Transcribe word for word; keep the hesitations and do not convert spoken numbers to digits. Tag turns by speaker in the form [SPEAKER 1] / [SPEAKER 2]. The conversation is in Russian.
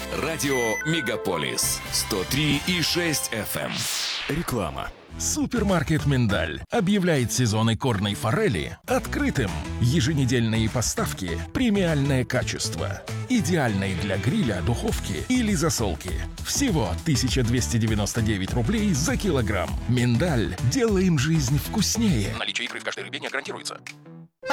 [SPEAKER 1] Радио Мегаполис сто три и шесть эф эм.
[SPEAKER 2] Реклама. Супермаркет «Миндаль» объявляет сезон икорной форели открытым. Еженедельные поставки, премиальное качество. Идеальные для гриля, духовки или засолки. Всего тысяча двести девяносто девять рублей за килограмм. «Миндаль». Делаем жизнь вкуснее.
[SPEAKER 3] Наличие икры в каждой рыбе не гарантируется.